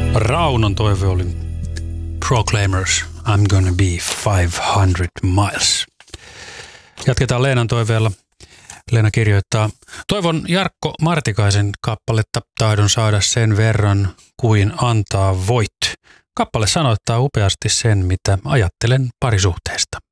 Raunon toive oli Proclaimers, I'm gonna be 500 miles. Jatketaan Leenan toiveella. Leena kirjoittaa, toivon Jarkko Martikaisen kappaletta, tahdon saada sen verran kuin antaa voit. Kappale sanoittaa upeasti sen, mitä ajattelen parisuhteesta.